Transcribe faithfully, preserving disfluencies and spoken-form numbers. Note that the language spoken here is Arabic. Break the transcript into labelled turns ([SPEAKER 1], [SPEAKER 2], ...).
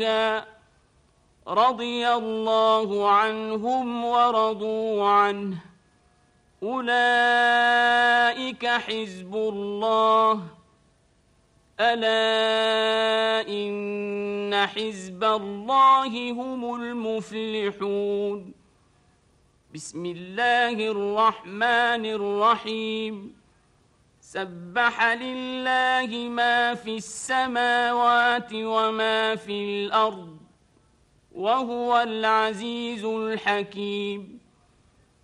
[SPEAKER 1] رضي الله عنهم ورضوا عنه أولئك حزب الله ألا إن حزب الله هم المفلحون. بسم الله الرحمن الرحيم. سبح لله ما في السماوات وما في الأرض وهو العزيز الحكيم.